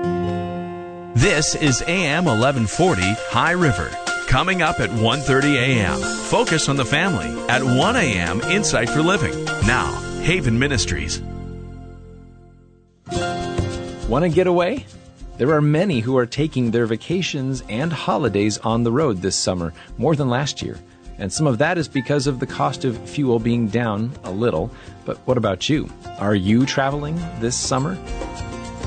This is AM 1140 High River. Coming up at 1:30 a.m., Focus on the Family. At 1 a.m., Insight for Living. Now, Haven Ministries. Want to get away? There are many who are taking their vacations and holidays on the road this summer, more than last year. And some of that is because of the cost of fuel being down a little. But what about you? Are you traveling this summer?